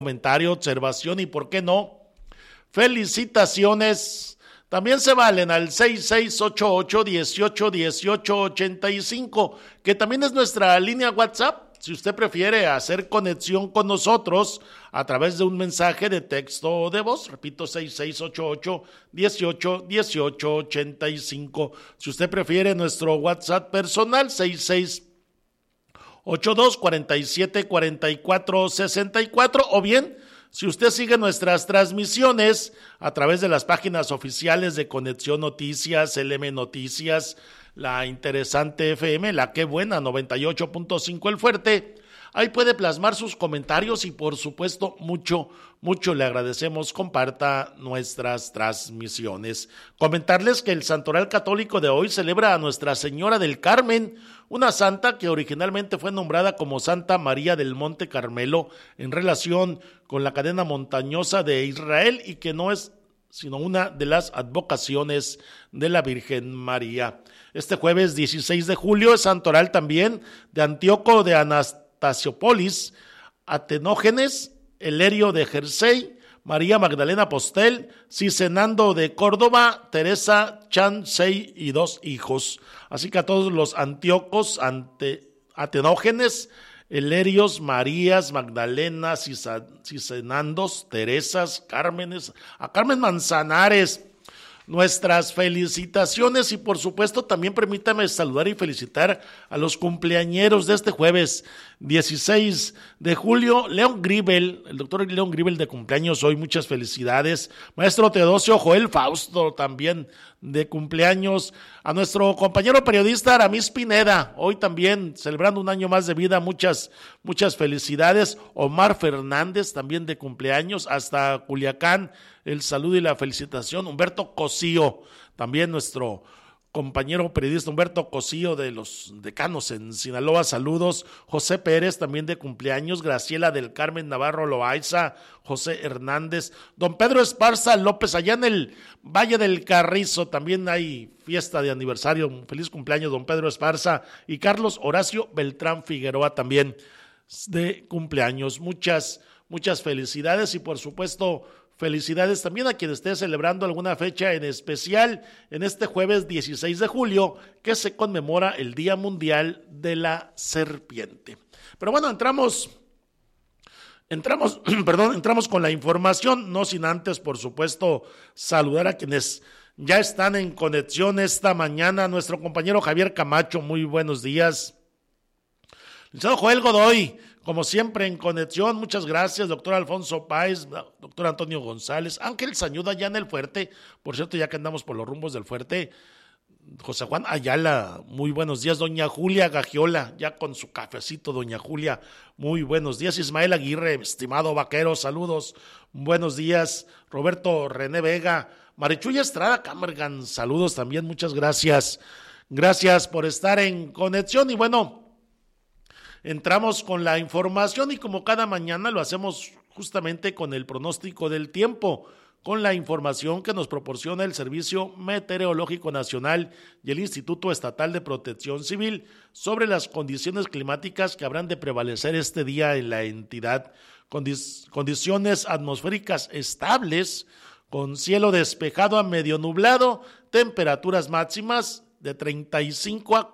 comentario, observación y, ¿por qué no?, felicitaciones. También se valen al 6688-181885, que también es nuestra línea WhatsApp, si usted prefiere hacer conexión con nosotros a través de un mensaje de texto o de voz. Repito, 6688-181885. Si usted prefiere nuestro WhatsApp personal, 6682-474464, o bien, si usted sigue nuestras transmisiones a través de las páginas oficiales de Conexión Noticias, LM Noticias, La Interesante FM, La Qué Buena, 98.5 El Fuerte, ahí puede plasmar sus comentarios y, por supuesto, mucho le agradecemos. Comparta nuestras transmisiones. Comentarles que el Santoral Católico de hoy celebra a Nuestra Señora del Carmen, una santa que originalmente fue nombrada como Santa María del Monte Carmelo en relación con la cadena montañosa de Israel, y que no es sino una de las advocaciones de la Virgen María. Este jueves 16 de julio es santoral también de Antíoco de Anastasiopolis, Atenógenes, Elerio de Jersey, María Magdalena Postel, Cisenando de Córdoba, Teresa Chansey y 2 hijos. Así que a todos los Antíocos, Atenógenes, Elerios, Marías, Magdalenas, Cisenandos, Teresas, Cármenes, a Carmen Manzanares, nuestras felicitaciones. Y por supuesto también permítame saludar y felicitar a los cumpleañeros de este jueves 16 de julio. León Gribel, el doctor León Gribel de cumpleaños hoy, muchas felicidades. Maestro Teodosio Joel Fausto también de cumpleaños. A nuestro compañero periodista Aramis Pineda, hoy también celebrando un año más de vida, muchas felicidades. Omar Fernández también de cumpleaños, hasta Culiacán, el saludo y la felicitación. Humberto Cosío, también nuestro compañero periodista Humberto Cosío de los Decanos en Sinaloa, saludos. José Pérez también de cumpleaños, Graciela del Carmen Navarro Loaiza, José Hernández, don Pedro Esparza López, allá en el Valle del Carrizo, también hay fiesta de aniversario, un feliz cumpleaños don Pedro Esparza, y Carlos Horacio Beltrán Figueroa también de cumpleaños. Muchas felicidades, y por supuesto felicidades también a quien esté celebrando alguna fecha en especial en este jueves 16 de julio, que se conmemora el Día Mundial de la Serpiente. Pero bueno, entramos con la información, no sin antes, por supuesto, saludar a quienes ya están en conexión esta mañana. Nuestro compañero Javier Camacho, muy buenos días. Licenciado Joel Godoy, como siempre en conexión, muchas gracias. Doctor Alfonso Páez, doctor Antonio González, Ángel Sañuda ya en el Fuerte, por cierto, ya que andamos por los rumbos del Fuerte, José Juan Ayala, muy buenos días. Doña Julia Gagiola, ya con su cafecito, doña Julia, muy buenos días. Ismael Aguirre, estimado vaquero, saludos, buenos días. Roberto René Vega, Marichuya Estrada Camergan, saludos también, muchas gracias. Gracias por estar en conexión. Y bueno, entramos con la información, y como cada mañana lo hacemos justamente con el pronóstico del tiempo, con la información que nos proporciona el Servicio Meteorológico Nacional y el Instituto Estatal de Protección Civil sobre las condiciones climáticas que habrán de prevalecer este día en la entidad. Condiciones atmosféricas estables, con cielo despejado a medio nublado, temperaturas máximas de 35 a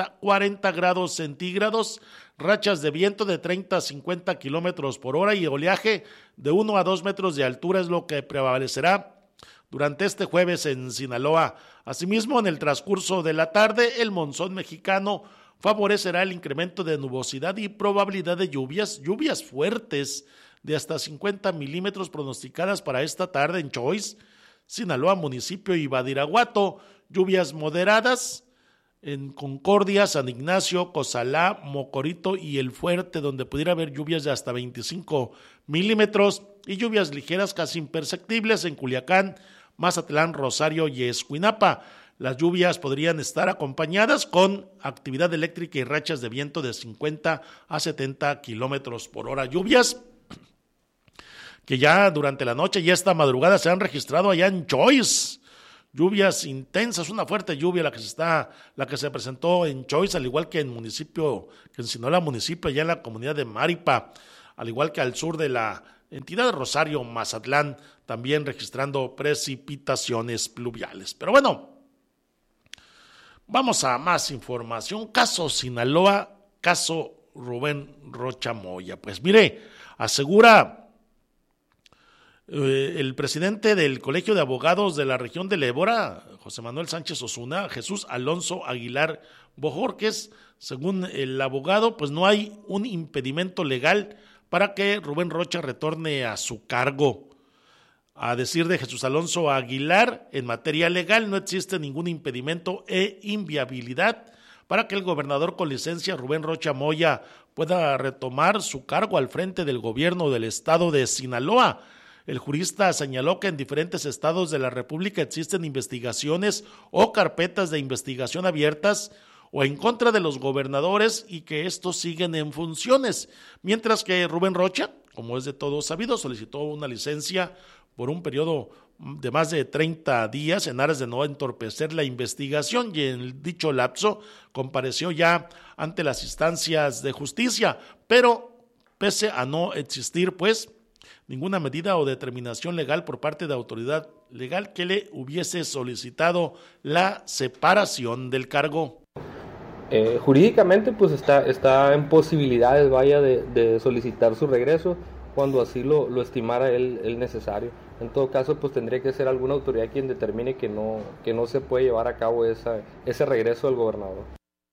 40 grados centígrados, rachas de viento de 30 a 50 kilómetros por hora y oleaje de 1 a 2 metros de altura es lo que prevalecerá durante este jueves en Sinaloa. Asimismo, en el transcurso de la tarde, el monzón mexicano favorecerá el incremento de nubosidad y probabilidad de lluvias fuertes de hasta 50 milímetros pronosticadas para esta tarde en Choix, Sinaloa, municipio, y Badiraguato, lluvias moderadas en Concordia, San Ignacio, Cozalá, Mocorito y El Fuerte, donde pudiera haber lluvias de hasta 25 milímetros y lluvias ligeras casi imperceptibles en Culiacán, Mazatlán, Rosario y Escuinapa. Las lluvias podrían estar acompañadas con actividad eléctrica y rachas de viento de 50 a 70 kilómetros por hora. Lluvias que ya durante la noche y esta madrugada se han registrado allá en Choix. Lluvias intensas, una fuerte lluvia la que se presentó en Choix, al igual que en Sinaloa municipio, allá en la comunidad de Maripa, al igual que al sur de la entidades, Rosario, Mazatlán, también registrando precipitaciones pluviales. Pero bueno, vamos a más información. Caso Sinaloa, caso Rubén Rocha Moya. Pues mire, asegura el presidente del Colegio de Abogados de la región de Ébora, José Manuel Sánchez Osuna, Jesús Alonso Aguilar Bojorquez, según el abogado, pues no hay un impedimento legal para que Rubén Rocha retorne a su cargo. A decir de Jesús Alonso Aguilar, en materia legal no existe ningún impedimento e inviabilidad para que el gobernador con licencia Rubén Rocha Moya pueda retomar su cargo al frente del gobierno del estado de Sinaloa. El jurista señaló que en diferentes estados de la República existen investigaciones o carpetas de investigación abiertas o en contra de los gobernadores y que estos siguen en funciones, mientras que Rubén Rocha, como es de todos sabido, solicitó una licencia por un periodo de más de 30 días en aras de no entorpecer la investigación y en dicho lapso compareció ya ante las instancias de justicia, pero pese a no existir pues ninguna medida o determinación legal por parte de autoridad legal que le hubiese solicitado la separación del cargo. Jurídicamente pues está en posibilidades de solicitar su regreso cuando así lo estimara él necesario. En todo caso pues tendría que ser alguna autoridad quien determine que no se puede llevar a cabo ese regreso del gobernador.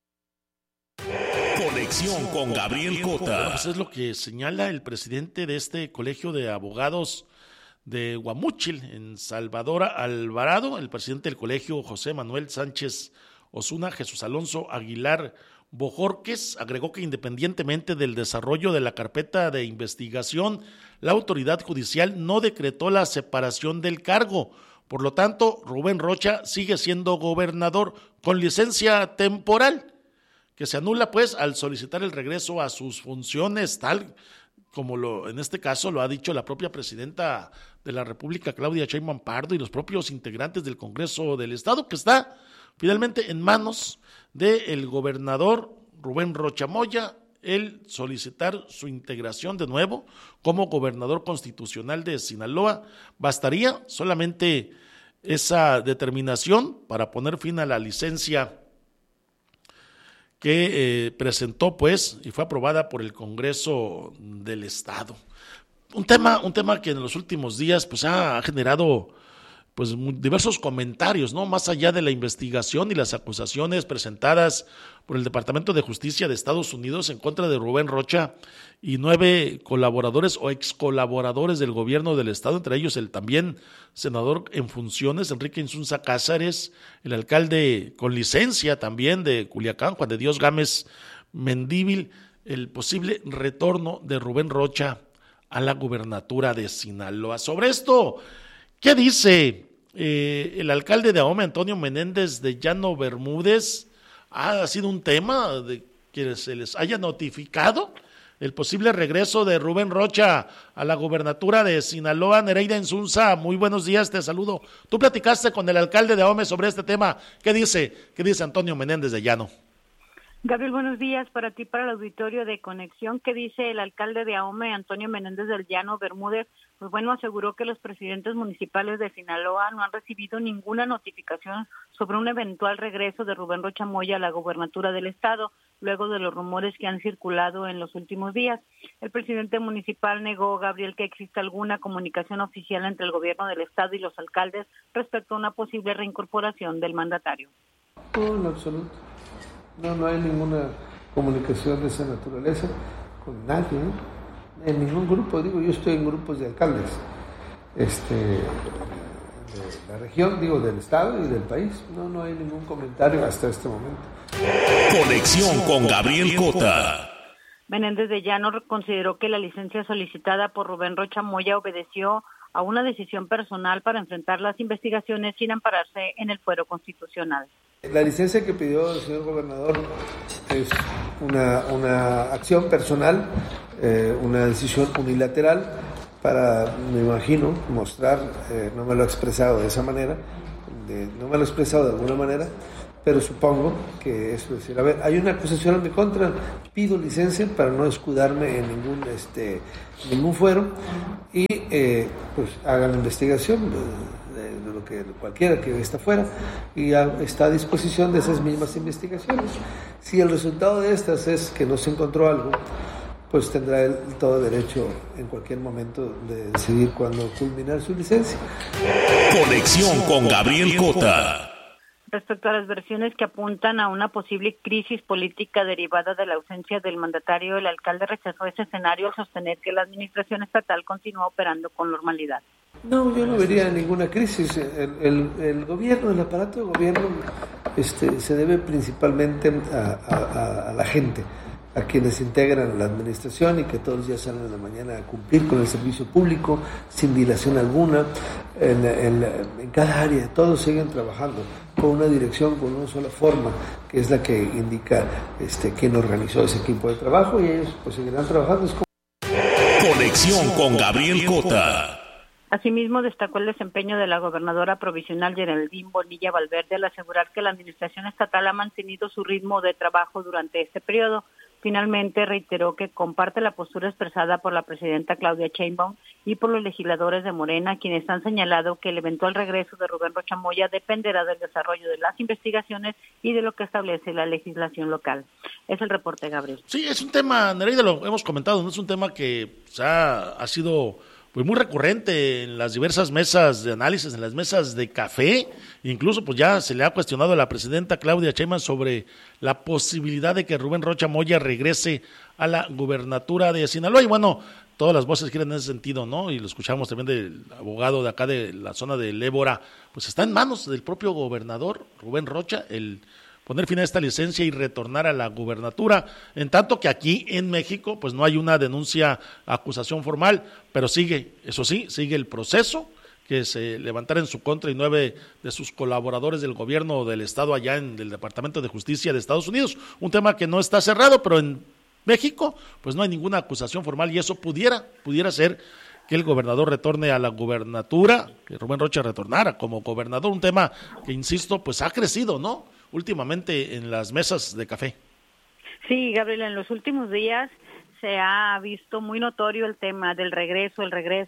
Conexión con Gabriel Cota. Pues es lo que señala el presidente de este Colegio de Abogados de Guamúchil, en Salvador Alvarado, el presidente del colegio José Manuel Sánchez Osuna, Jesús Alonso Aguilar Bojorquez, agregó que independientemente del desarrollo de la carpeta de investigación, la autoridad judicial no decretó la separación del cargo. Por lo tanto, Rubén Rocha sigue siendo gobernador con licencia temporal, que se anula pues al solicitar el regreso a sus funciones, tal como en este caso lo ha dicho la propia presidenta de la República, Claudia Sheinbaum Pardo, y los propios integrantes del Congreso del Estado, que está finalmente en manos del gobernador Rubén Rocha Moya el solicitar su integración de nuevo como gobernador constitucional de Sinaloa. Bastaría solamente esa determinación para poner fin a la licencia que presentó pues y fue aprobada por el Congreso del Estado. Un tema que en los últimos días pues ha generado pues diversos comentarios, ¿no? Más allá de la investigación y las acusaciones presentadas por el Departamento de Justicia de Estados Unidos en contra de Rubén Rocha y 9 colaboradores o ex colaboradores del gobierno del estado, entre ellos el también senador en funciones Enrique Insunza Cázares, el alcalde con licencia también de Culiacán, Juan de Dios Gámez Mendívil, el posible retorno de Rubén Rocha a la gubernatura de Sinaloa. Sobre esto, ¿qué dice el alcalde de Ahome, Antonio Menéndez de Llano Bermúdez? Ha sido un tema de que se les haya notificado el posible regreso de Rubén Rocha a la gubernatura de Sinaloa. Nereida Insunza, muy buenos días, te saludo. Tú platicaste con el alcalde de Ahome sobre este tema. ¿Qué dice Antonio Menéndez de Llano? Gabriel, buenos días para ti, para el auditorio de Conexión. ¿Qué dice el alcalde de Ahome, Antonio Menéndez del Llano Bermúdez? Pues bueno, aseguró que los presidentes municipales de Sinaloa no han recibido ninguna notificación sobre un eventual regreso de Rubén Rocha Moya a la gubernatura del estado, luego de los rumores que han circulado en los últimos días. El presidente municipal negó, Gabriel, que exista alguna comunicación oficial entre el gobierno del estado y los alcaldes respecto a una posible reincorporación del mandatario. No, en absoluto. No hay ninguna comunicación de esa naturaleza con nadie, ¿no? En ningún grupo, yo estoy en grupos de alcaldes de la región, del estado y del país. No hay ningún comentario hasta este momento. Conexión con Gabriel Cota. Menéndez de Llano consideró que la licencia solicitada por Rubén Rocha Moya obedeció a una decisión personal para enfrentar las investigaciones sin ampararse en el fuero constitucional. La licencia que pidió el señor gobernador es una acción personal, una decisión unilateral para, me imagino, mostrar, no me lo he expresado de esa manera, no me lo he expresado de alguna manera, pero supongo que eso es decir, a ver, hay una acusación en mi contra, pido licencia para no escudarme en ningún fuero y pues hagan la investigación de lo que cualquiera que está fuera y está a disposición de esas mismas investigaciones. Si el resultado de estas es que no se encontró algo, pues tendrá él todo derecho en cualquier momento de decidir cuándo culminar su licencia. Conexión con Gabriel Cota. Respecto a las versiones que apuntan a una posible crisis política derivada de la ausencia del mandatario, el alcalde rechazó ese escenario al sostener que la administración estatal continúa operando con normalidad. No, yo no vería ninguna crisis. El gobierno, el aparato de gobierno se debe principalmente a la gente, a quienes integran la administración y que todos los días salen en la mañana a cumplir con el servicio público sin dilación alguna en cada área. Todos siguen trabajando con una dirección, con una sola forma, que es la que indica quién organizó ese equipo de trabajo, y ellos pues seguirán trabajando. Conexión con Gabriel Cota. Asimismo, destacó el desempeño de la gobernadora provisional Geraldine Bonilla Valverde al asegurar que la administración estatal ha mantenido su ritmo de trabajo durante este periodo. Finalmente, reiteró que comparte la postura expresada por la presidenta Claudia Sheinbaum y por los legisladores de Morena, quienes han señalado que el eventual regreso de Rubén Rocha Moya dependerá del desarrollo de las investigaciones y de lo que establece la legislación local. Es el reporte, Gabriel. Sí, es un tema, Nereida, lo hemos comentado, no es un tema que ha sido pues muy recurrente en las diversas mesas de análisis, en las mesas de café. Incluso pues ya se le ha cuestionado a la presidenta Claudia Sheinbaum sobre la posibilidad de que Rubén Rocha Moya regrese a la gubernatura de Sinaloa, y bueno, todas las voces quieren en ese sentido, ¿no? Y lo escuchamos también del abogado de acá de la zona de Lébora, pues está en manos del propio gobernador Rubén Rocha el poner fin a esta licencia y retornar a la gubernatura, en tanto que aquí en México pues no hay una denuncia, acusación formal, pero sigue el proceso que se levantara en su contra y 9 de sus colaboradores del gobierno del estado allá en el Departamento de Justicia de Estados Unidos, un tema que no está cerrado, pero en México pues no hay ninguna acusación formal, y eso pudiera ser que el gobernador retorne a la gubernatura, que Rubén Rocha retornara como gobernador, un tema que, insisto, pues ha crecido, ¿no?, últimamente en las mesas de café. Sí, Gabriel, en los últimos días se ha visto muy notorio el tema del regreso.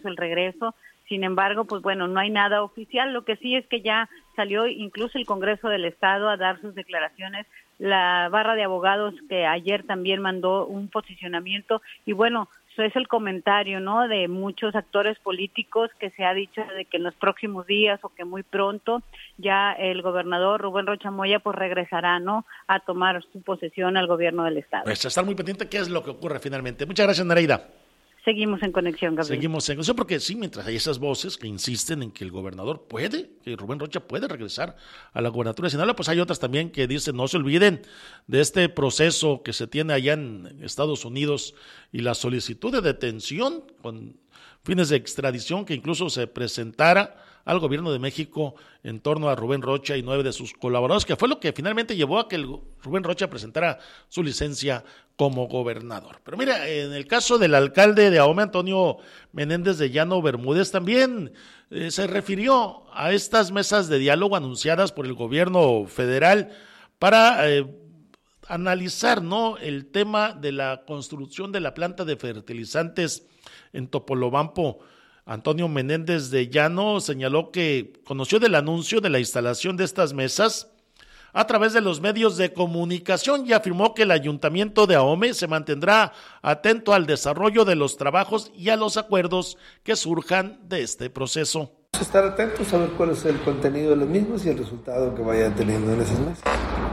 Sin embargo, pues bueno, no hay nada oficial. Lo que sí es que ya salió incluso el Congreso del Estado a dar sus declaraciones, la barra de abogados que ayer también mandó un posicionamiento, y bueno, eso es el comentario, ¿no?, de muchos actores políticos, que se ha dicho de que en los próximos días o que muy pronto ya el gobernador Rubén Rocha Moya pues regresará, ¿no?, a tomar su posesión al gobierno del estado. Pues a estar muy pendiente qué es lo que ocurre finalmente. Muchas gracias, Nereida. Seguimos en conexión, Gabriel. Seguimos en conexión porque sí, mientras hay esas voces que insisten en que el gobernador que Rubén Rocha puede regresar a la gubernatura de Sinaloa, pues hay otras también que dicen no se olviden de este proceso que se tiene allá en Estados Unidos y la solicitud de detención con fines de extradición que incluso se presentara al gobierno de México en torno a Rubén Rocha y 9 de sus colaboradores, que fue lo que finalmente llevó a que el Rubén Rocha presentara su licencia como gobernador. Pero mira, en el caso del alcalde de Ahome, Antonio Menéndez de Llano Bermúdez, también se refirió a estas mesas de diálogo anunciadas por el gobierno federal para analizar, ¿no?, el tema de la construcción de la planta de fertilizantes en Topolobampo. Antonio Menéndez de Llano señaló que conoció del anuncio de la instalación de estas mesas a través de los medios de comunicación y afirmó que el ayuntamiento de Ahome se mantendrá atento al desarrollo de los trabajos y a los acuerdos que surjan de este proceso. Vamos a estar atentos a ver cuál es el contenido de los mismos y el resultado que vayan teniendo en esas mesas.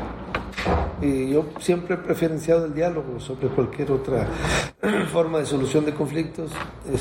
Y yo siempre he preferenciado el diálogo sobre cualquier otra forma de solución de conflictos,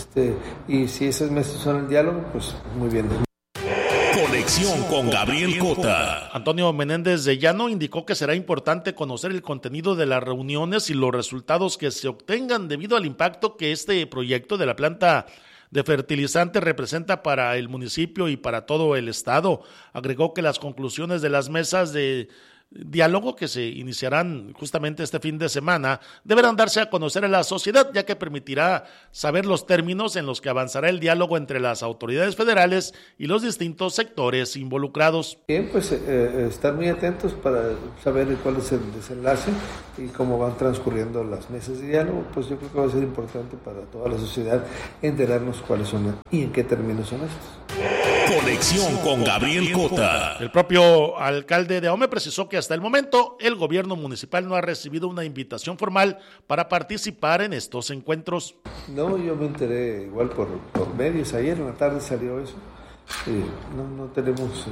y si esas mesas son el diálogo, pues muy bien. Conexión con Gabriel Cota. Antonio Menéndez de Llano indicó que será importante conocer el contenido de las reuniones y los resultados que se obtengan debido al impacto que este proyecto de la planta de fertilizante representa para el municipio y para todo el estado. Agregó que las conclusiones de las mesas de diálogo que se iniciarán justamente este fin de semana deberán darse a conocer a la sociedad, ya que permitirá saber los términos en los que avanzará el diálogo entre las autoridades federales y los distintos sectores involucrados. Bien, pues estar muy atentos para saber cuál es el desenlace y cómo van transcurriendo las mesas de diálogo. Pues yo creo que va a ser importante para toda la sociedad enterarnos cuáles son y en qué términos son estos. Conexión con Gabriel Cota. El propio alcalde de Ahome precisó que hasta el momento el gobierno municipal no ha recibido una invitación formal para participar en estos encuentros. No, yo me enteré igual por medios, ayer en la tarde salió eso. No tenemos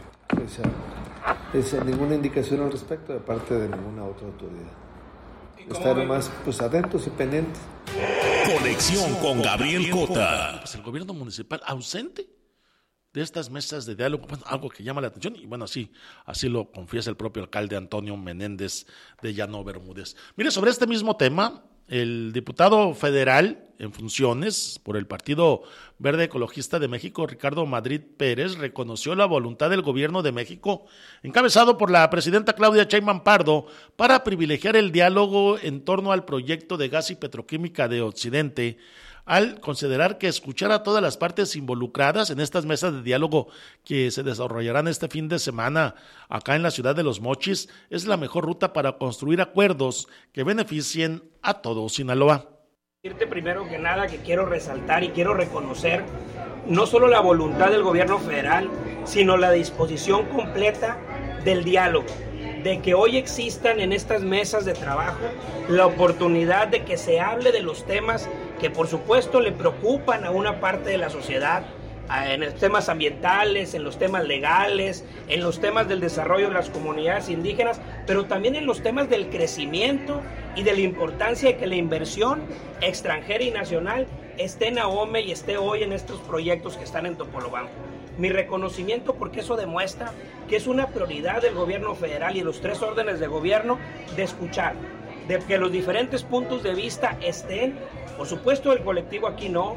ninguna indicación al respecto de parte de ninguna otra autoridad. Estar más pues atentos y pendientes. Conexión con Gabriel Cota. Pues el gobierno municipal ausente de estas mesas de diálogo, bueno, algo que llama la atención, y bueno, así lo confiesa el propio alcalde Antonio Menéndez de Llano Bermúdez. Mire, sobre este mismo tema, el diputado federal en funciones por el Partido Verde Ecologista de México, Ricardo Madrid Pérez, reconoció la voluntad del gobierno de México, encabezado por la presidenta Claudia Sheinbaum Pardo, para privilegiar el diálogo en torno al proyecto de gas y petroquímica de Occidente, al considerar que escuchar a todas las partes involucradas en estas mesas de diálogo que se desarrollarán este fin de semana acá en la ciudad de Los Mochis es la mejor ruta para construir acuerdos que beneficien a todo Sinaloa. Primero que nada que quiero resaltar y quiero reconocer no solo la voluntad del gobierno federal, sino la disposición completa del diálogo, de que hoy existan en estas mesas de trabajo la oportunidad de que se hable de los temas que por supuesto le preocupan a una parte de la sociedad, en los temas ambientales, en los temas legales, en los temas del desarrollo de las comunidades indígenas, pero también en los temas del crecimiento y de la importancia de que la inversión extranjera y nacional esté en Ahome y esté hoy en estos proyectos que están en Topolobampo. Mi reconocimiento porque eso demuestra que es una prioridad del gobierno federal y de los 3 órdenes de gobierno de escuchar, de que los diferentes puntos de vista estén, por supuesto del colectivo aquí no,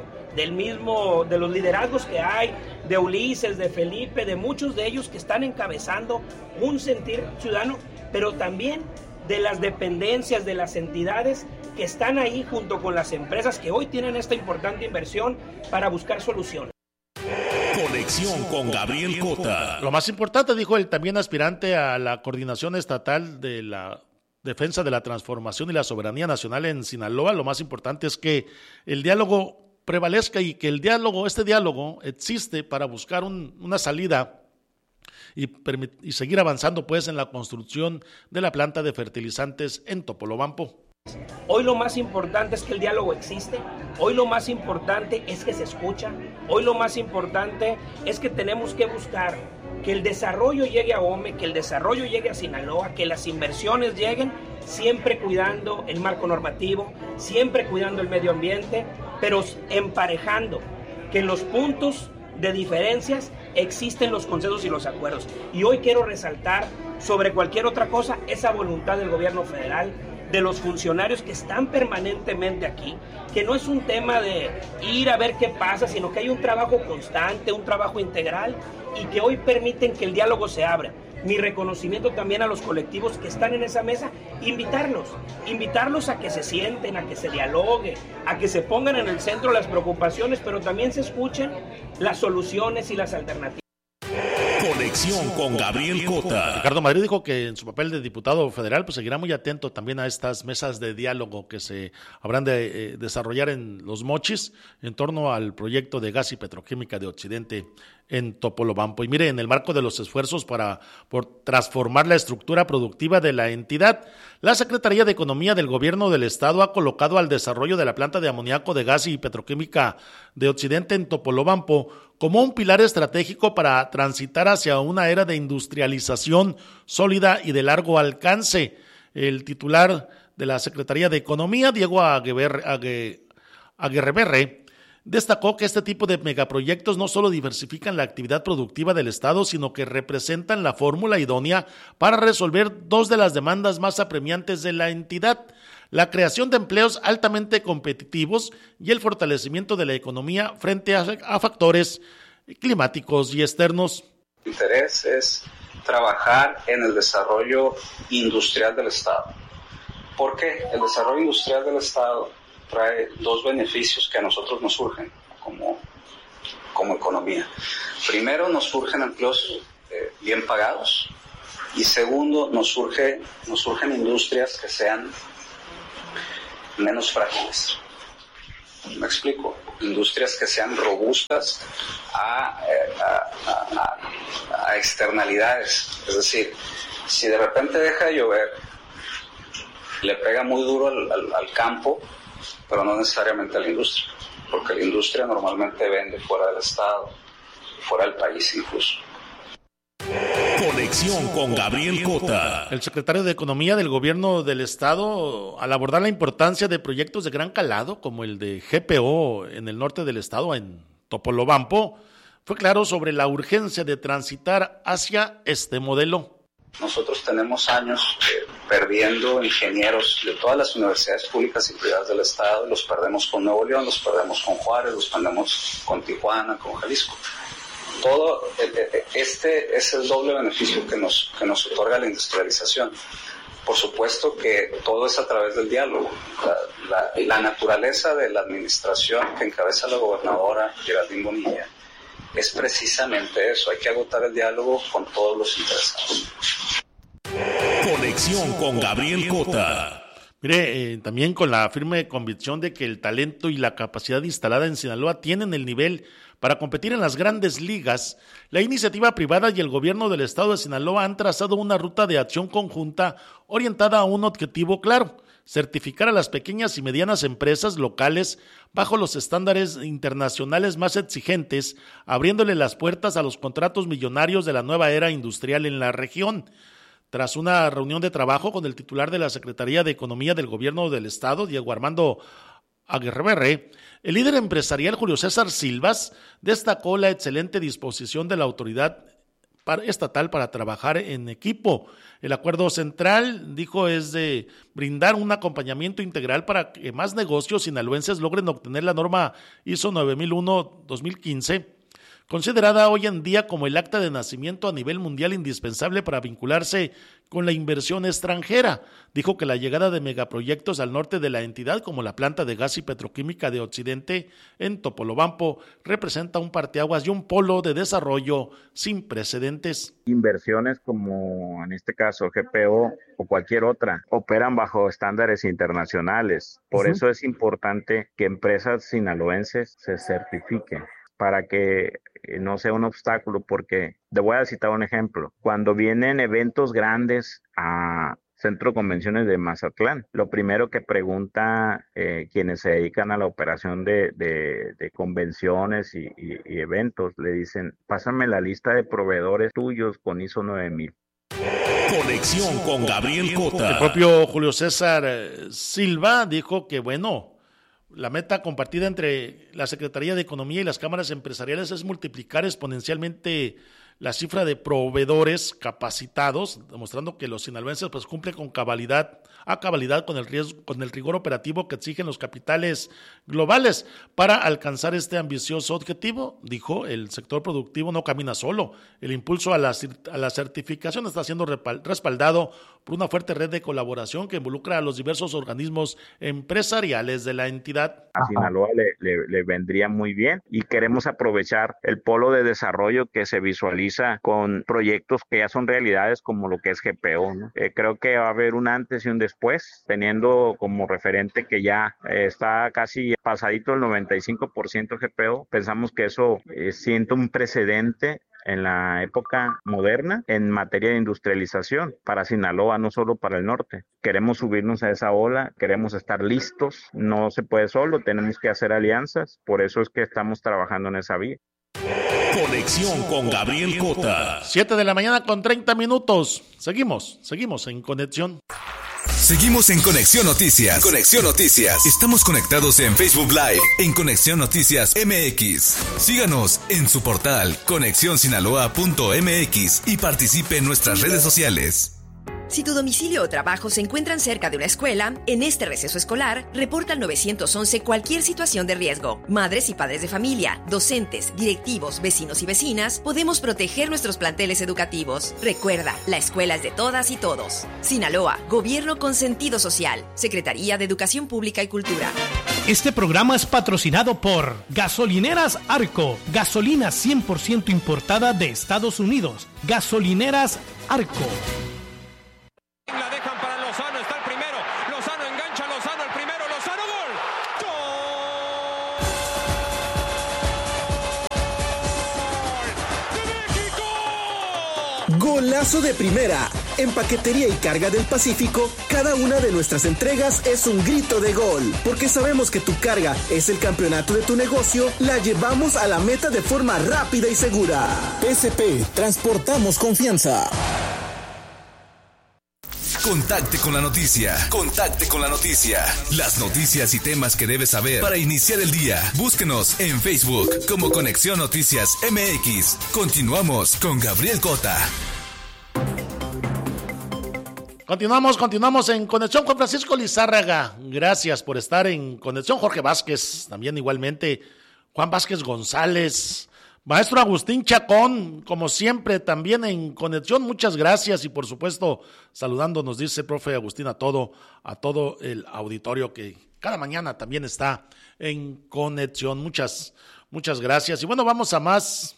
de los liderazgos que hay, de Ulises, de Felipe, de muchos de ellos que están encabezando un sentir ciudadano, pero también de las dependencias, de las entidades que están ahí junto con las empresas que hoy tienen esta importante inversión para buscar soluciones. Conexión con Gabriel Cota. Lo más importante, dijo el también aspirante a la coordinación estatal de la defensa de la transformación y la soberanía nacional en Sinaloa, lo más importante es que el diálogo prevalezca y que este diálogo existe para buscar una salida y seguir avanzando pues en la construcción de la planta de fertilizantes en Topolobampo. Hoy lo más importante es que el diálogo existe, hoy lo más importante es que se escucha, hoy lo más importante es que tenemos que buscar que el desarrollo llegue a Ahome, que el desarrollo llegue a Sinaloa, que las inversiones lleguen, siempre cuidando el marco normativo, siempre cuidando el medio ambiente, pero emparejando que en los puntos de diferencias existen los consensos y los acuerdos. Y hoy quiero resaltar sobre cualquier otra cosa esa voluntad del gobierno federal, de los funcionarios que están permanentemente aquí, que no es un tema de ir a ver qué pasa, sino que hay un trabajo constante, un trabajo integral y que hoy permiten que el diálogo se abra. Mi reconocimiento también a los colectivos que están en esa mesa, invitarlos a que se sienten, a que se dialogue, a que se pongan en el centro las preocupaciones, pero también se escuchen las soluciones y las alternativas. Conexión con Gabriel Cota. Ricardo Madrid dijo que en su papel de diputado federal pues seguirá muy atento también a estas mesas de diálogo que se habrán de desarrollar en Los Mochis en torno al proyecto de gas y petroquímica de Occidente en Topolobampo. Y mire, en el marco de los esfuerzos por transformar la estructura productiva de la entidad, la Secretaría de Economía del Gobierno del Estado ha colocado al desarrollo de la planta de amoníaco de gas y petroquímica de Occidente en Topolobampo como un pilar estratégico para transitar hacia una era de industrialización sólida y de largo alcance. El titular de la Secretaría de Economía, Diego Aguirreberre, destacó que este tipo de megaproyectos no solo diversifican la actividad productiva del Estado, sino que representan la fórmula idónea para resolver 2 de las demandas más apremiantes de la entidad: la creación de empleos altamente competitivos y el fortalecimiento de la economía frente a factores climáticos y externos. El interés es trabajar en el desarrollo industrial del Estado. ¿Por qué? El desarrollo industrial del Estado trae dos beneficios que a nosotros nos surgen como economía. Primero, nos surgen empleos bien pagados, y segundo, nos surgen industrias que sean menos frágiles. Me explico, industrias que sean robustas a externalidades. Es decir, si de repente deja de llover, le pega muy duro al campo, pero no necesariamente a la industria, porque la industria normalmente vende fuera del estado, fuera del país incluso. Conexión con Gabriel Cota. El secretario de Economía del Gobierno del Estado, al abordar la importancia de proyectos de gran calado, como el de GPO en el norte del estado, en Topolobampo, fue claro sobre la urgencia de transitar hacia este modelo. Nosotros tenemos años perdiendo ingenieros de todas las universidades públicas y privadas del estado. Los perdemos con Nuevo León, los perdemos con Juárez, los perdemos con Tijuana, con Jalisco. Todo este es el doble beneficio que nos otorga la industrialización. Por supuesto que todo es a través del diálogo. La naturaleza de la administración que encabeza la gobernadora Geraldine Bonilla es precisamente eso. Hay que agotar el diálogo con todos los interesados. Conexión con Gabriel Cota. Mire, también con la firme convicción de que el talento y la capacidad instalada en Sinaloa tienen el nivel para competir en las grandes ligas, la iniciativa privada y el gobierno del estado de Sinaloa han trazado una ruta de acción conjunta orientada a un objetivo claro: certificar a las pequeñas y medianas empresas locales bajo los estándares internacionales más exigentes, abriéndole las puertas a los contratos millonarios de la nueva era industrial en la región. Tras una reunión de trabajo con el titular de la Secretaría de Economía del Gobierno del Estado, Diego Armando Aguirre, el líder empresarial Julio César Silvas destacó la excelente disposición de la autoridad estatal para trabajar en equipo. El acuerdo central, dijo, es de brindar un acompañamiento integral para que más negocios sinaloenses logren obtener la norma ISO 9001-2015, considerada hoy en día como el acta de nacimiento a nivel mundial indispensable para vincularse con la inversión extranjera. Dijo que la llegada de megaproyectos al norte de la entidad, como la planta de gas y petroquímica de Occidente en Topolobampo, representa un parteaguas y un polo de desarrollo sin precedentes. Inversiones como en este caso GPO o cualquier otra operan bajo estándares internacionales. Por eso es importante que empresas sinaloenses se certifiquen, para que no sea un obstáculo, porque te voy a citar un ejemplo. Cuando vienen eventos grandes a Centro de Convenciones de Mazatlán, lo primero que pregunta quienes se dedican a la operación de convenciones y eventos, le dicen: pásame la lista de proveedores tuyos con ISO 9000. Conexión con Gabriel Cota. El propio Julio César Silva dijo que, la meta compartida entre la Secretaría de Economía y las cámaras empresariales es multiplicar exponencialmente la cifra de proveedores capacitados, demostrando que los sinaloenses cumplen con cabalidad con el rigor operativo que exigen los capitales globales. Para alcanzar este ambicioso objetivo, dijo, el sector productivo no camina solo. El impulso a la certificación está siendo respaldado por una fuerte red de colaboración que involucra a los diversos organismos empresariales de la entidad. A Sinaloa le vendría muy bien, y queremos aprovechar el polo de desarrollo que se visualiza con proyectos que ya son realidades, como lo que es GPO, ¿no? Creo que va a haber un antes y un después, teniendo como referente que ya está casi pasadito el 95% GPO. Pensamos que eso sienta un precedente en la época moderna en materia de industrialización para Sinaloa, no solo para el norte. Queremos subirnos a esa ola, queremos estar listos, no se puede solo, tenemos que hacer alianzas, por eso es que estamos trabajando en esa vía. Conexión con Gabriel Cota. 7:30 a.m. Seguimos en Conexión. Seguimos en Conexión Noticias. Conexión Noticias. Estamos conectados en Facebook Live en Conexión Noticias MX. Síganos en su portal conexionsinaloa.mx y participe en nuestras redes sociales. Si tu domicilio o trabajo se encuentran cerca de una escuela, en este receso escolar, reporta al 911 cualquier situación de riesgo. Madres y padres de familia, docentes, directivos, vecinos y vecinas, podemos proteger nuestros planteles educativos. Recuerda, la escuela es de todas y todos. Sinaloa, Gobierno con sentido social. Secretaría de Educación Pública y Cultura. Este programa es patrocinado por Gasolineras Arco, gasolina 100% importada de Estados Unidos. Gasolineras Arco. La dejan para Lozano, está el primero. Lozano engancha, Lozano el primero, Lozano, gol. ¡Gol de México! Golazo de primera. En Paquetería y Carga del Pacífico, cada una de nuestras entregas es un grito de gol. Porque sabemos que tu carga es el campeonato de tu negocio, la llevamos a la meta de forma rápida y segura. PSP, transportamos confianza. Contacte con la noticia. Contacte con la noticia. Las noticias y temas que debes saber para iniciar el día. Búsquenos en Facebook como Conexión Noticias MX. Continuamos con Gabriel Cota. Continuamos en Conexión. Juan Francisco Lizárraga, gracias por estar en Conexión. Jorge Vázquez, también igualmente. Juan Vázquez González. Maestro Agustín Chacón, como siempre, también en Conexión, muchas gracias. Y por supuesto, saludando, nos dice el profe Agustín, a todo el auditorio que cada mañana también está en Conexión. Muchas gracias. Y bueno, vamos a más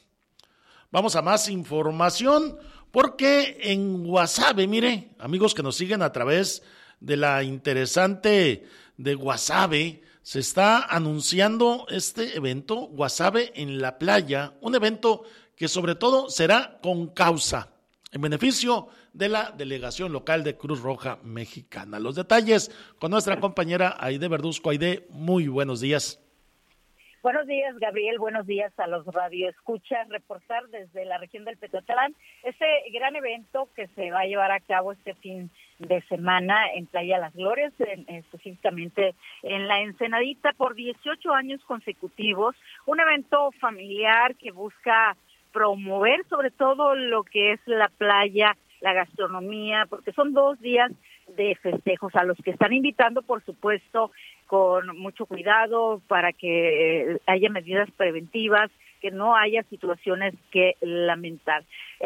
información, porque en Guasave, mire, amigos que nos siguen a través de la interesante de Guasave, se está anunciando este evento, Guasave en la playa, un evento que sobre todo será con causa, en beneficio de la delegación local de Cruz Roja Mexicana. Los detalles con nuestra compañera Aide Verduzco. Aide, muy buenos días. Buenos días, Gabriel. Buenos días a los radioescuchas. Reportar desde la región del Petotlán este gran evento que se va a llevar a cabo este fin de semana en Playa Las Glorias, específicamente en la Ensenadita, por 18 años consecutivos. Un evento familiar que busca promover sobre todo lo que es la playa, la gastronomía, porque son 2 días de festejos a los que están invitando, por supuesto, con mucho cuidado para que haya medidas preventivas, que no haya situaciones que lamentar.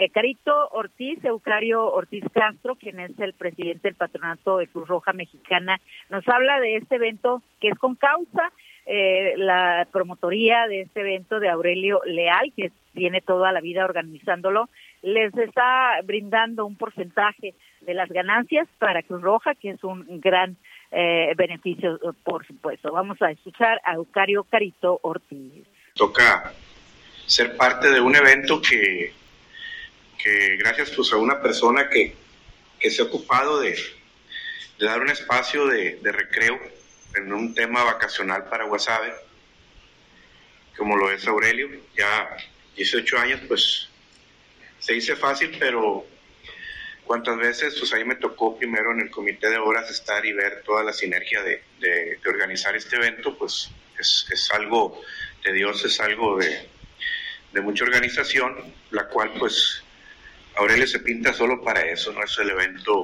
Eucario Ortiz Castro, quien es el presidente del Patronato de Cruz Roja Mexicana, nos habla de este evento que es con causa, la promotoría de este evento de Aurelio Leal, que tiene toda la vida organizándolo, les está brindando un porcentaje de las ganancias para Cruz Roja, que es un gran beneficio, por supuesto. Vamos a escuchar a Eucario Carito Ortiz. Toca ser parte de un evento que gracias pues a una persona que se ha ocupado de dar un espacio de recreo en un tema vacacional para Guasave, como lo es Aurelio. Ya 18 años, pues se dice fácil, pero cuántas veces, pues ahí me tocó primero en el comité de obras estar y ver toda la sinergia de organizar este evento. Pues es algo tedioso, es algo de mucha organización, la cual pues Aurelio se pinta solo para eso, no es el evento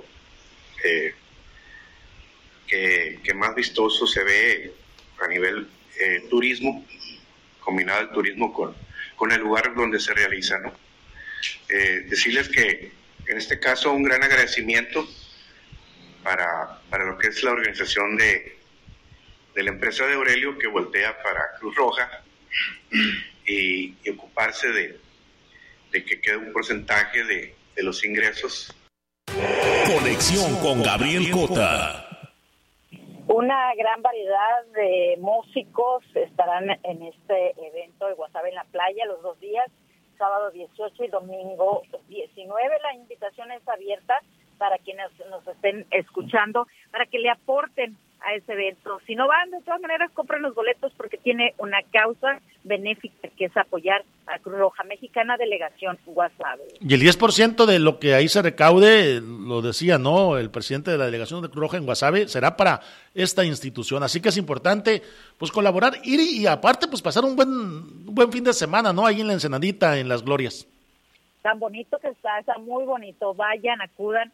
que más vistoso se ve a nivel turismo, combinado el turismo con el lugar donde se realiza, ¿no? Decirles que en este caso un gran agradecimiento para lo que es la organización de la empresa de Aurelio, que voltea para Cruz Roja y ocuparse de que quede un porcentaje de los ingresos. Conexión con Gabriel Cota. Una gran variedad de músicos estarán en este evento de Guasave en la playa los 2 días, sábado 18 y domingo 19. La invitación es abierta para quienes nos estén escuchando, para que le aporten a ese evento. Si no van, de todas maneras, compren los boletos, porque tiene una causa benéfica, que es apoyar a Cruz Roja Mexicana, delegación Guasave. Y el 10% de lo que ahí se recaude, lo decía, ¿no?, el presidente de la delegación de Cruz Roja en Guasave, será para esta institución. Así que es importante, pues, colaborar, ir y aparte, pues, pasar un buen fin de semana, ¿no?, ahí en la Ensenadita, en Las Glorias. Tan bonito que está muy bonito. Vayan, acudan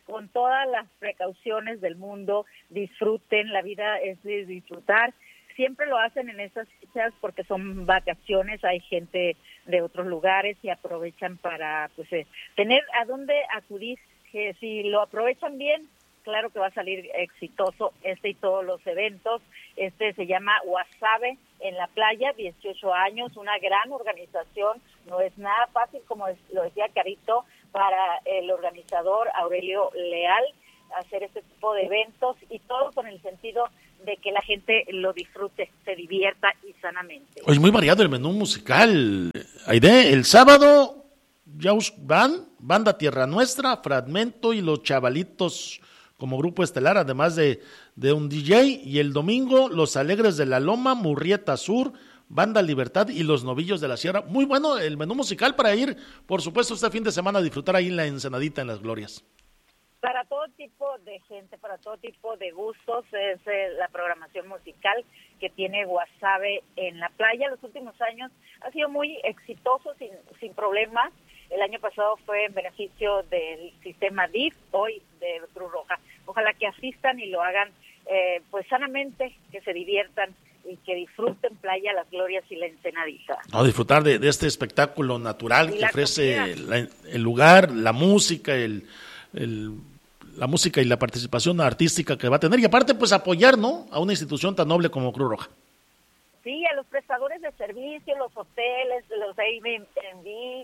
con todas las precauciones del mundo, disfruten, la vida es de disfrutar. Siempre lo hacen en esas fechas porque son vacaciones, hay gente de otros lugares y aprovechan para tener a dónde acudir, que si lo aprovechan bien, claro que va a salir exitoso y todos los eventos. Se llama Guasave en la playa, 18 años, una gran organización, no es nada fácil, como lo decía Carito, para el organizador Aurelio Leal, hacer este tipo de eventos y todo con el sentido de que la gente lo disfrute, se divierta y sanamente. Oye, muy variado el menú musical, Aide. El sábado ya van Banda Tierra Nuestra, Fragmento y Los Chavalitos como grupo estelar, además de un DJ, y el domingo Los Alegres de la Loma, Murrieta Sur, Banda Libertad y Los Novillos de la Sierra. Muy bueno el menú musical para ir, por supuesto, este fin de semana a disfrutar ahí en la Ensenadita, en Las Glorias. Para todo tipo de gente, para todo tipo de gustos, es la programación musical que tiene Guasave en la playa. Los últimos años ha sido muy exitoso, sin problemas. El año pasado fue en beneficio del sistema DIF, hoy de Cruz Roja. Ojalá que asistan y lo hagan sanamente, que se diviertan y que disfruten Playa Las Glorias y la Ensenadita. No, disfrutar de este espectáculo natural que ofrece el lugar, la música, la música y la participación artística que va a tener, y aparte pues apoyar, ¿no?, a una institución tan noble como Cruz Roja. Sí, a los prestadores de servicio, los hoteles, los Airbnb,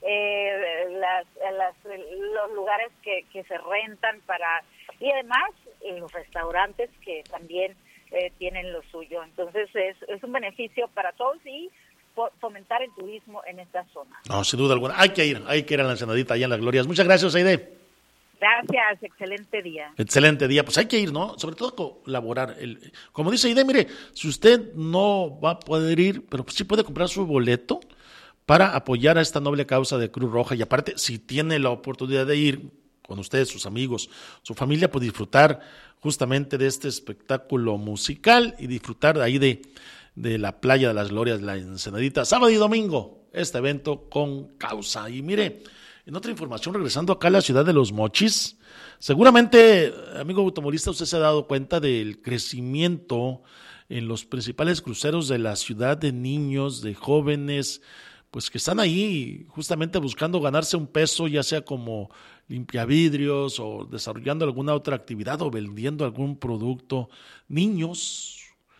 los lugares que se rentan y además los restaurantes que también tienen lo suyo. Entonces es un beneficio para todos y fomentar el turismo en esta zona. No, sin duda alguna, hay que ir a la Ensenadita allá en Las Glorias. Muchas gracias, Aide. Gracias, excelente día. Excelente día, pues hay que ir, ¿no? Sobre todo colaborar. Como dice Aide, mire, si usted no va a poder ir, pero sí puede comprar su boleto para apoyar a esta noble causa de Cruz Roja, y aparte, si tiene la oportunidad de ir con ustedes, sus amigos, su familia, pues disfrutar justamente de este espectáculo musical y disfrutar de ahí de la Playa de las Glorias, la Ensenadita, sábado y domingo, este evento con causa. Y mire, en otra información, regresando acá a la ciudad de Los Mochis, seguramente, amigo automovilista, usted se ha dado cuenta del crecimiento en los principales cruceros de la ciudad de niños, de jóvenes, pues que están ahí justamente buscando ganarse un peso, ya sea como limpiavidrios o desarrollando alguna otra actividad o vendiendo algún producto. Niños,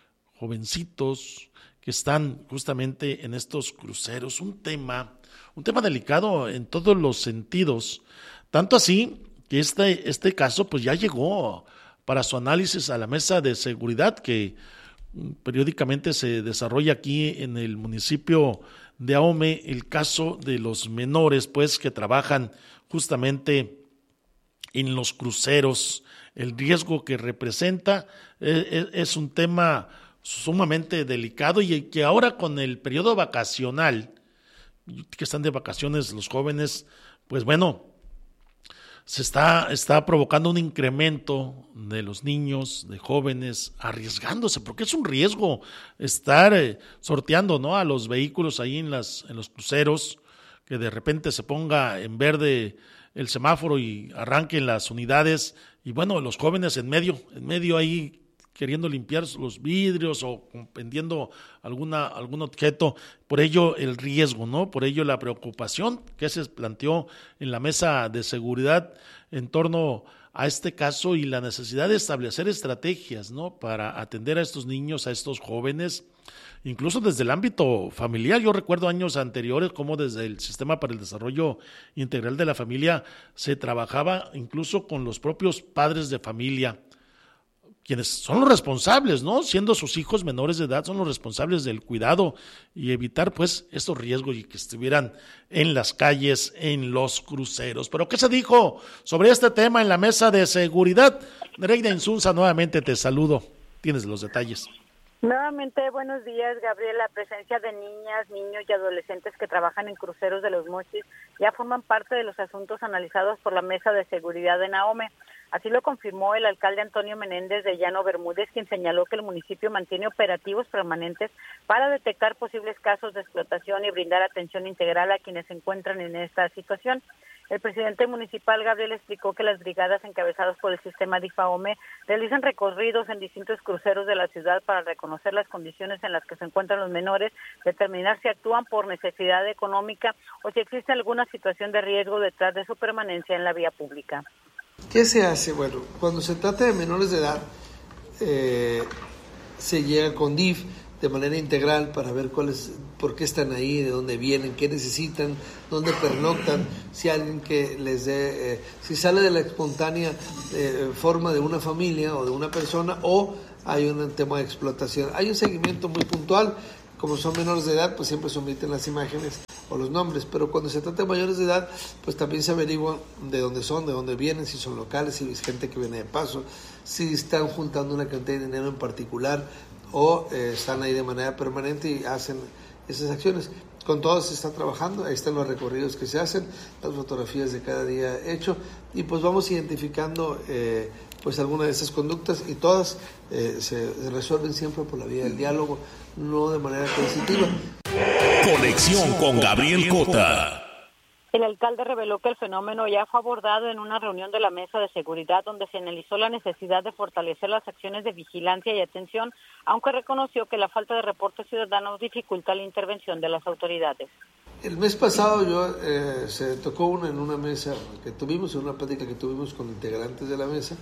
jovencitos que están justamente en estos cruceros, un tema delicado en todos los sentidos, tanto así que este caso pues ya llegó para su análisis a la mesa de seguridad que periódicamente se desarrolla aquí en el municipio de Ahome, el caso de los menores pues que trabajan justamente en los cruceros. El riesgo que representa es un tema sumamente delicado, y que ahora con el periodo vacacional, que están de vacaciones los jóvenes, pues bueno, se está provocando un incremento de los niños, de jóvenes, arriesgándose, porque es un riesgo estar sorteando, ¿no?, a los vehículos ahí en los cruceros, que de repente se ponga en verde el semáforo y arranquen las unidades, y bueno, los jóvenes en medio ahí queriendo limpiar los vidrios o vendiendo algún objeto. Por ello el riesgo, ¿no? Por ello la preocupación que se planteó en la mesa de seguridad en torno a este caso y la necesidad de establecer estrategias, ¿no?, para atender a estos niños, a estos jóvenes, incluso desde el ámbito familiar. Yo recuerdo años anteriores como desde el Sistema para el Desarrollo Integral de la Familia se trabajaba incluso con los propios padres de familia, quienes son los responsables, ¿no?, siendo sus hijos menores de edad, son los responsables del cuidado y evitar pues estos riesgos y que estuvieran en las calles, en los cruceros. Pero ¿qué se dijo sobre este tema en la mesa de seguridad? Nereida Insunza, nuevamente te saludo, tienes los detalles. Nuevamente, buenos días, Gabriel. La presencia de niñas, niños y adolescentes que trabajan en cruceros de Los Mochis ya forman parte de los asuntos analizados por la Mesa de Seguridad de Ahome. Así lo confirmó el alcalde Antonio Menéndez de Llano Bermúdez, quien señaló que el municipio mantiene operativos permanentes para detectar posibles casos de explotación y brindar atención integral a quienes se encuentran en esta situación. El presidente municipal, Gabriel, explicó que las brigadas encabezadas por el sistema DIF-AOME realizan recorridos en distintos cruceros de la ciudad para reconocer las condiciones en las que se encuentran los menores, determinar si actúan por necesidad económica o si existe alguna situación de riesgo detrás de su permanencia en la vía pública. ¿Qué se hace? Bueno, cuando se trata de menores de edad, se llega con DIF de manera integral para ver por qué están ahí, de dónde vienen, qué necesitan, dónde pernoctan, si alguien que les dé, si sale de la espontánea forma de una familia o de una persona, o hay un tema de explotación. Hay un seguimiento muy puntual. Como son menores de edad, pues siempre se omiten las imágenes o los nombres, pero cuando se trata de mayores de edad, pues también se averigua de dónde son, de dónde vienen, si son locales, si es gente que viene de paso, si están juntando una cantidad de dinero en particular o están ahí de manera permanente y hacen esas acciones. Con todos se está trabajando, ahí están los recorridos que se hacen, las fotografías de cada día hecho, y pues vamos identificando pues algunas de esas conductas, y todas se resuelven siempre por la vía del diálogo, no de manera coercitiva. Conexión con Gabriel Cota. El alcalde reveló que el fenómeno ya fue abordado en una reunión de la mesa de seguridad donde se analizó la necesidad de fortalecer las acciones de vigilancia y atención, aunque reconoció que la falta de reportes ciudadanos dificulta la intervención de las autoridades. El mes pasado se tocó en una mesa que tuvimos, en una plática que tuvimos con integrantes de la mesa.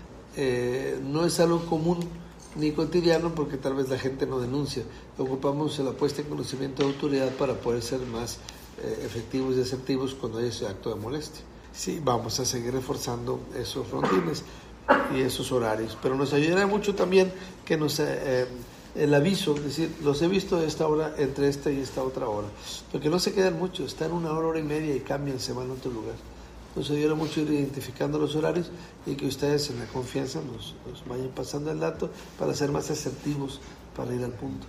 No es algo común ni cotidiano porque tal vez la gente no denuncia. Ocupamos la puesta en conocimiento de autoridad para poder ser más efectivos y asertivos cuando hay ese acto de molestia. Sí, vamos a seguir reforzando esos rondines y esos horarios, pero nos ayudará mucho también que el aviso, es decir, los he visto a esta hora, entre esta y esta otra hora, porque no se quedan mucho, están 1 hora, 1 hora y media y cambian, se van a otro lugar. Nos ayuda mucho ir identificando los horarios y que ustedes en la confianza nos vayan pasando el dato para ser más asertivos, para ir al punto.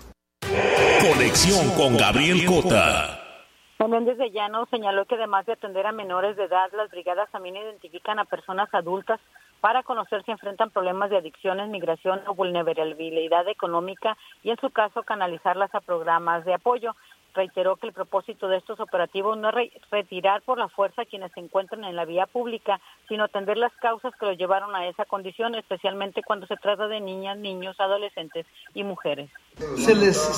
Conexión con Gabriel Cota. Menéndez de Llano señaló que además de atender a menores de edad, las brigadas también identifican a personas adultas para conocer si enfrentan problemas de adicciones, migración o vulnerabilidad económica y en su caso canalizarlas a programas de apoyo. Reiteró que el propósito de estos operativos no es retirar por la fuerza a quienes se encuentran en la vía pública, sino atender las causas que los llevaron a esa condición, especialmente cuando se trata de niñas, niños, adolescentes y mujeres. Se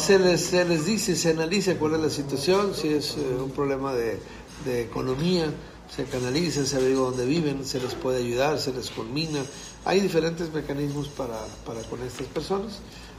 les dice, se analiza cuál es la situación, si es un problema de economía, se canaliza, se averigua dónde viven, se les puede ayudar, se les culmina. Hay diferentes mecanismos para con estas personas.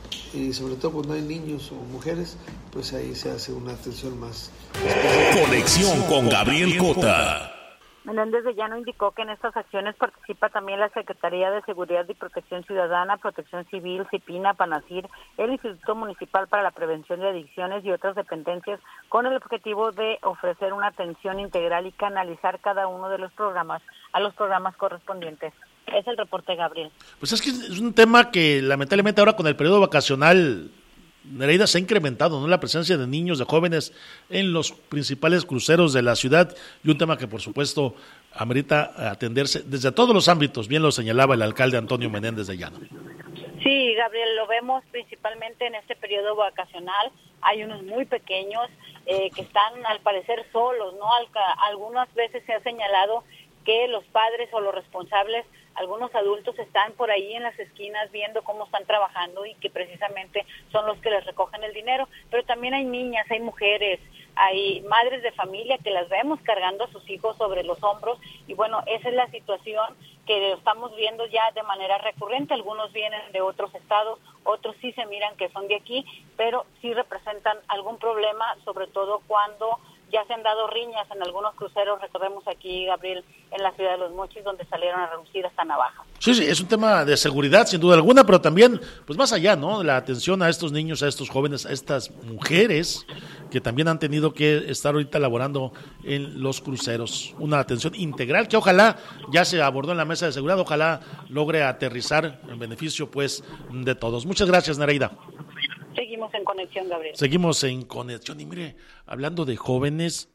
Y sobre todo cuando hay niños o mujeres, pues ahí se hace una atención más especial. Conexión con Gabriel Cota. Menéndez de Llano indicó que en estas acciones participa también la Secretaría de Seguridad y Protección Ciudadana, Protección Civil, CIPINA, PANACIR, el Instituto Municipal para la Prevención de Adicciones y otras dependencias, con el objetivo de ofrecer una atención integral y canalizar cada uno de los programas a los programas correspondientes. Es el reporte, Gabriel. Pues es que es un tema que lamentablemente ahora con el periodo vacacional, Nereida, se ha incrementado, ¿no? La presencia de niños, de jóvenes en los principales cruceros de la ciudad, y un tema que por supuesto amerita atenderse desde todos los ámbitos, bien lo señalaba el alcalde Antonio Menéndez de Llano. Sí, Gabriel, lo vemos principalmente en este periodo vacacional. Hay unos muy pequeños que están al parecer solos, ¿no? Algunas veces se ha señalado que los padres o los responsables, algunos adultos, están por ahí en las esquinas viendo cómo están trabajando y que precisamente son los que les recogen el dinero, pero también hay niñas, hay mujeres, hay madres de familia que las vemos cargando a sus hijos sobre los hombros y bueno, esa es la situación que estamos viendo ya de manera recurrente. Algunos vienen de otros estados, otros sí se miran que son de aquí, pero sí representan algún problema, sobre todo cuando ya se han dado riñas en algunos cruceros. Recordemos aquí, Gabriel, en la ciudad de Los Mochis, donde salieron a reducir hasta navajas. Sí, es un tema de seguridad, sin duda alguna, pero también, pues más allá, ¿no? La atención a estos niños, a estos jóvenes, a estas mujeres que también han tenido que estar ahorita laborando en los cruceros. Una atención integral que ojalá ya se abordó en la mesa de seguridad, ojalá logre aterrizar en beneficio, pues, de todos. Muchas gracias, Nereida. Seguimos en conexión, Gabriel. Seguimos en conexión y mire, hablando de jóvenes,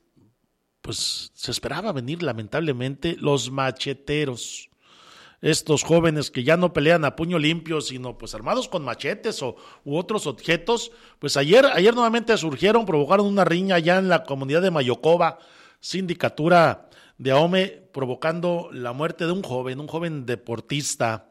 pues se esperaba venir lamentablemente los macheteros. Estos jóvenes que ya no pelean a puño limpio, sino pues armados con machetes u otros objetos, pues ayer nuevamente surgieron, provocaron una riña allá en la comunidad de Mayocoba, sindicatura de Ahome, provocando la muerte de un joven deportista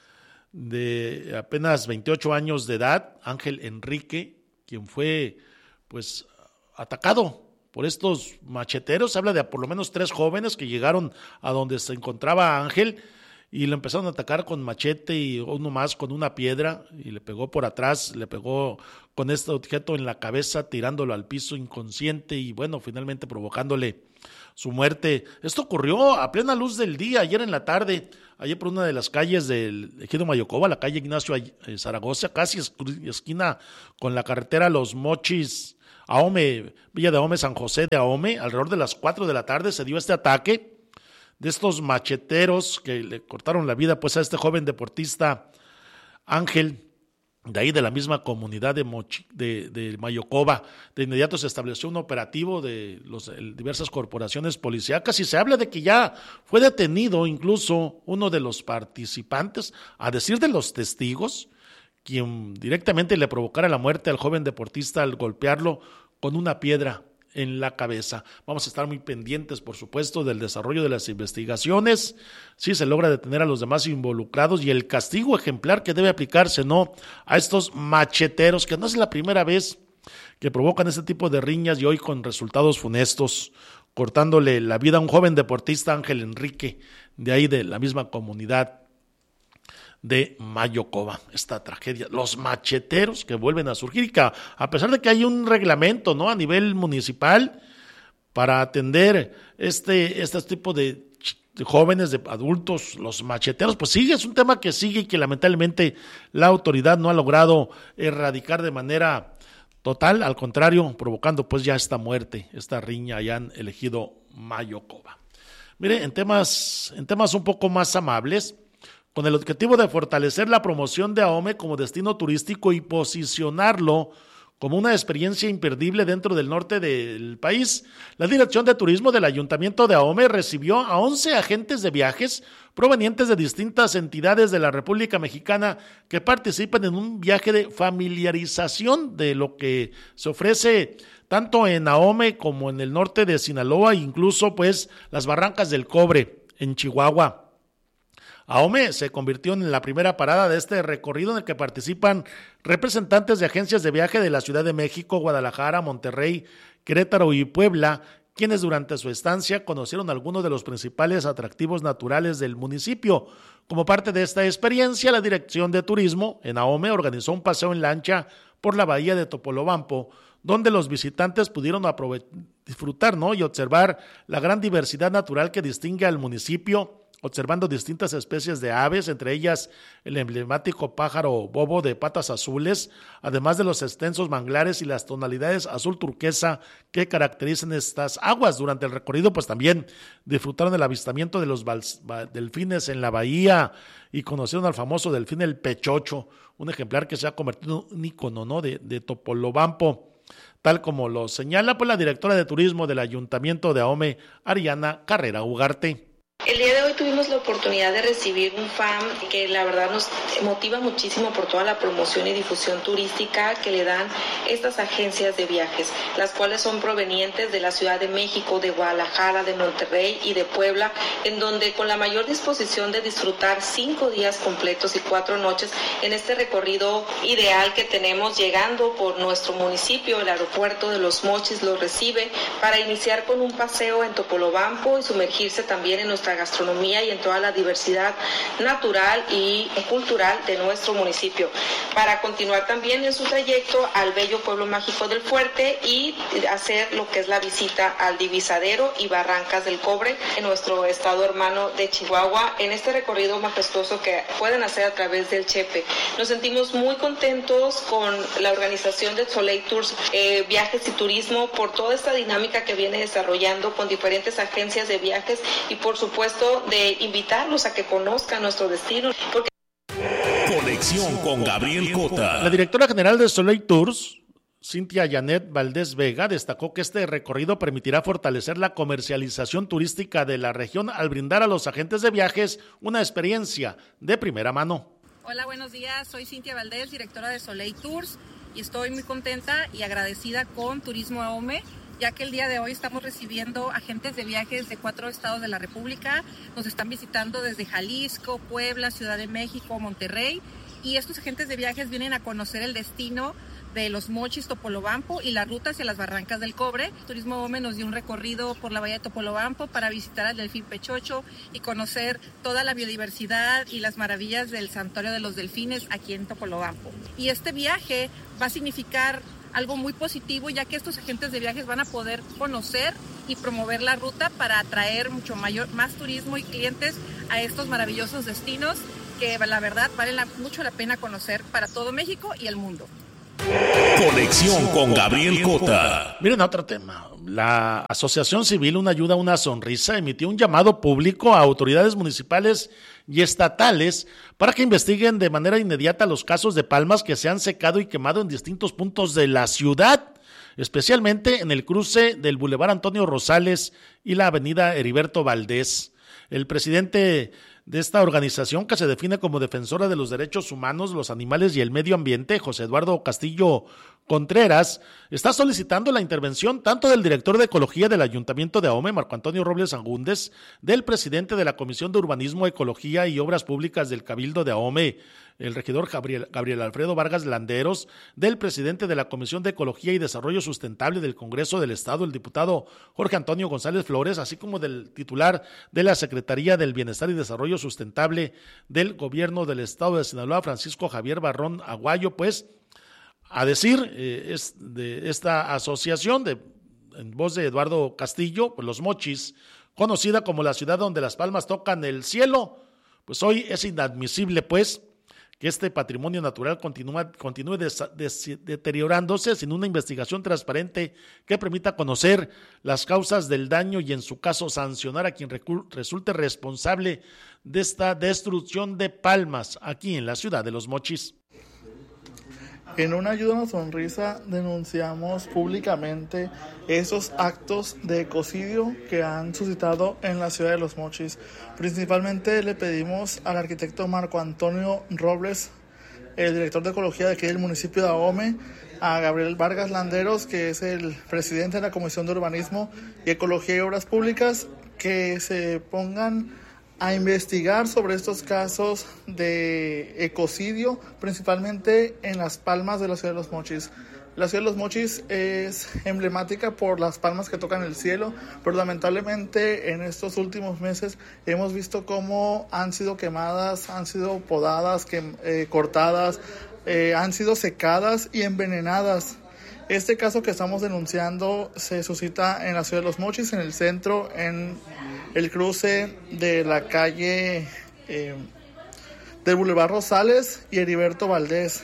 de apenas 28 años de edad, Ángel Enrique, quien fue pues atacado por estos macheteros. Se habla de por lo menos 3 jóvenes que llegaron a donde se encontraba Ángel y lo empezaron a atacar con machete y uno más con una piedra y le pegó por atrás, le pegó con este objeto en la cabeza, tirándolo al piso inconsciente y bueno, finalmente provocándole su muerte. Esto ocurrió a plena luz del día, ayer en la tarde, ayer por una de las calles del ejido Mayocoba, la calle Ignacio Zaragoza, casi esquina con la carretera Los Mochis, Ahome, Villa de Ahome, San José de Ahome. Alrededor de las 4 de la tarde se dio este ataque de estos macheteros que le cortaron la vida pues a este joven deportista Ángel, de ahí de la misma comunidad de Mayocoba. De inmediato se estableció un operativo de diversas corporaciones policíacas y se habla de que ya fue detenido incluso uno de los participantes, a decir de los testigos, quien directamente le provocara la muerte al joven deportista al golpearlo con una piedra en la cabeza. Vamos a estar muy pendientes, por supuesto, del desarrollo de las investigaciones, si se logra detener a los demás involucrados y el castigo ejemplar que debe aplicarse, ¿no?, a estos macheteros, que no es la primera vez que provocan este tipo de riñas y hoy con resultados funestos, cortándole la vida a un joven deportista, Ángel Enrique, de ahí de la misma comunidad de Mayocoba. Esta tragedia, los macheteros que vuelven a surgir y que a pesar de que hay un reglamento, ¿no?, a nivel municipal para atender este tipo de jóvenes, de adultos, los macheteros, pues sigue, es un tema que sigue y que lamentablemente la autoridad no ha logrado erradicar de manera total, al contrario, provocando pues ya esta muerte, esta riña allá en el ejido Mayocoba. Mire, en temas un poco más amables, con el objetivo de fortalecer la promoción de Ahome como destino turístico y posicionarlo como una experiencia imperdible dentro del norte del país, la Dirección de Turismo del Ayuntamiento de Ahome recibió a 11 agentes de viajes provenientes de distintas entidades de la República Mexicana que participan en un viaje de familiarización de lo que se ofrece tanto en Ahome como en el norte de Sinaloa, incluso pues las Barrancas del Cobre en Chihuahua. Ahome se convirtió en la primera parada de este recorrido en el que participan representantes de agencias de viaje de la Ciudad de México, Guadalajara, Monterrey, Querétaro y Puebla, quienes durante su estancia conocieron algunos de los principales atractivos naturales del municipio. Como parte de esta experiencia, la Dirección de Turismo en Ahome organizó un paseo en lancha por la bahía de Topolobampo, donde los visitantes pudieron disfrutar, ¿no?, y observar la gran diversidad natural que distingue al municipio, observando distintas especies de aves, entre ellas el emblemático pájaro bobo de patas azules, además de los extensos manglares y las tonalidades azul turquesa que caracterizan estas aguas. Durante el recorrido, pues también disfrutaron del avistamiento de los delfines en la bahía y conocieron al famoso delfín el pechocho, un ejemplar que se ha convertido en un ícono, ¿no?, de Topolobampo, tal como lo señala pues la directora de turismo del Ayuntamiento de Ahome, Ariana Carrera Ugarte. El día de hoy tuvimos la oportunidad de recibir un FAM que la verdad nos motiva muchísimo por toda la promoción y difusión turística que le dan estas agencias de viajes, las cuales son provenientes de la Ciudad de México, de Guadalajara, de Monterrey y de Puebla, en donde con la mayor disposición de disfrutar 5 días completos y 4 noches en este recorrido ideal que tenemos llegando por nuestro municipio, el aeropuerto de Los Mochis los recibe para iniciar con un paseo en Topolobampo y sumergirse también en nuestra gastronomía y en toda la diversidad natural y cultural de nuestro municipio, para continuar también en su trayecto al bello pueblo mágico del Fuerte y hacer lo que es la visita al Divisadero y Barrancas del Cobre en nuestro estado hermano de Chihuahua, en este recorrido majestuoso que pueden hacer a través del Chepe. Nos sentimos muy contentos con la organización de Soleil Tours, Viajes y Turismo, por toda esta dinámica que viene desarrollando con diferentes agencias de viajes y por supuesto de invitarlos a que conozcan nuestro destino. Conexión con Gabriel Cota. La directora general de Soleil Tours, Cintia Janet Valdés Vega, destacó que este recorrido permitirá fortalecer la comercialización turística de la región al brindar a los agentes de viajes una experiencia de primera mano. Hola, buenos días. Soy Cintia Valdés, directora de Soleil Tours, y estoy muy contenta y agradecida con Turismo Ahome ya que el día de hoy estamos recibiendo agentes de viajes de 4 estados de la República. Nos están visitando desde Jalisco, Puebla, Ciudad de México, Monterrey, y estos agentes de viajes vienen a conocer el destino de Los Mochis, Topolobampo y la ruta hacia las Barrancas del Cobre. Turismo AOME nos dio un recorrido por la bahía de Topolobampo para visitar al Delfín Pechocho y conocer toda la biodiversidad y las maravillas del Santuario de los Delfines aquí en Topolobampo. Y este viaje va a significar algo muy positivo, ya que estos agentes de viajes van a poder conocer y promover la ruta para atraer más turismo y clientes a estos maravillosos destinos que la verdad vale mucho la pena conocer para todo México y el mundo. Conexión con Gabriel Cota. Miren, otro tema. La Asociación Civil Una Ayuda, Una Sonrisa emitió un llamado público a autoridades municipales y estatales para que investiguen de manera inmediata los casos de palmas que se han secado y quemado en distintos puntos de la ciudad, especialmente en el cruce del Boulevard Antonio Rosales y la avenida Heriberto Valdés. El presidente de esta organización, que se define como defensora de los derechos humanos, los animales y el medio ambiente, José Eduardo Castillo Contreras, está solicitando la intervención tanto del director de Ecología del Ayuntamiento de AOME, Marco Antonio Robles Agúndez, del presidente de la Comisión de Urbanismo, Ecología y Obras Públicas del Cabildo de AOME, el regidor Gabriel Alfredo Vargas Landeros, del presidente de la Comisión de Ecología y Desarrollo Sustentable del Congreso del Estado, el diputado Jorge Antonio González Flores, así como del titular de la Secretaría del Bienestar y Desarrollo Sustentable del Gobierno del Estado de Sinaloa, Francisco Javier Barrón Aguayo, pues a decir de esta asociación, en voz de Eduardo Castillo, pues Los Mochis, conocida como la ciudad donde las palmas tocan el cielo, pues hoy es inadmisible pues que este patrimonio natural continúe deteriorándose sin una investigación transparente que permita conocer las causas del daño y en su caso sancionar a quien resulte responsable de esta destrucción de palmas aquí en la ciudad de Los Mochis. En Una Ayuda, Una Sonrisa denunciamos públicamente esos actos de ecocidio que han suscitado en la ciudad de Los Mochis. Principalmente le pedimos al arquitecto Marco Antonio Robles, el director de Ecología de aquí del municipio de AOME, a Gabriel Vargas Landeros, que es el presidente de la Comisión de Urbanismo y Ecología y Obras Públicas, que se pongan a investigar sobre estos casos de ecocidio, principalmente en las palmas de la ciudad de Los Mochis. La ciudad de Los Mochis es emblemática por las palmas que tocan el cielo, pero lamentablemente en estos últimos meses hemos visto cómo han sido quemadas, han sido podadas, cortadas, han sido secadas y envenenadas. Este caso que estamos denunciando se suscita en la ciudad de Los Mochis, en el centro, en el cruce de la calle del Boulevard Rosales y Heriberto Valdés.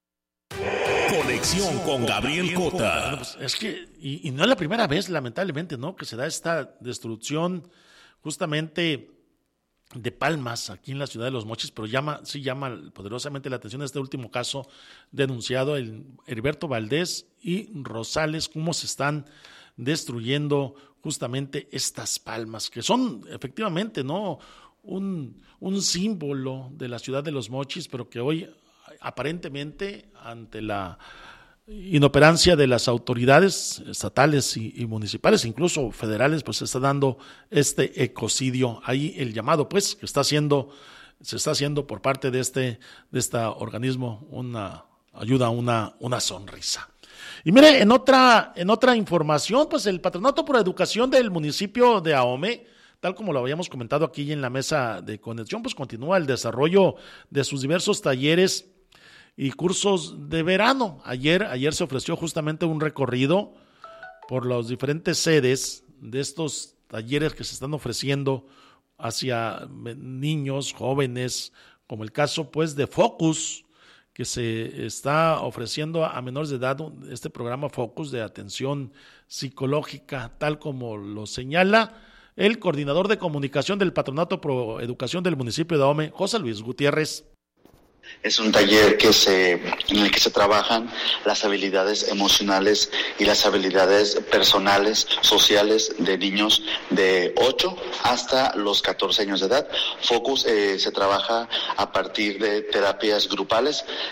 Conexión con Gabriel Cota. Bueno, pues es que, y no es la primera vez, lamentablemente, ¿no?, que se da esta destrucción justamente de palmas aquí en la ciudad de Los Mochis, pero llama poderosamente la atención este último caso denunciado en Heriberto Valdés y Rosales, cómo se están destruyendo justamente estas palmas, que son efectivamente, ¿no?, un símbolo de la ciudad de Los Mochis, pero que hoy aparentemente, ante la inoperancia de las autoridades estatales y municipales, incluso federales, pues se está dando este ecocidio. Ahí el llamado, pues, que se está haciendo por parte de este organismo, una ayuda, una sonrisa. Y mire, en otra información, pues el Patronato por Educación del municipio de AOME, tal como lo habíamos comentado aquí en la mesa de conexión, pues continúa el desarrollo de sus diversos talleres y cursos de verano. Ayer se ofreció justamente un recorrido por las diferentes sedes de estos talleres que se están ofreciendo hacia niños, jóvenes, como el caso pues de Focus, que se está ofreciendo a menores de edad, este programa Focus de atención psicológica, tal como lo señala el coordinador de comunicación del Patronato Pro Educación del municipio de AOME, José Luis Gutiérrez. Es un taller en el que se trabajan las habilidades emocionales y las habilidades personales, sociales de niños de 8 hasta los 14 años de edad. Focus se trabaja a partir de terapias grupales.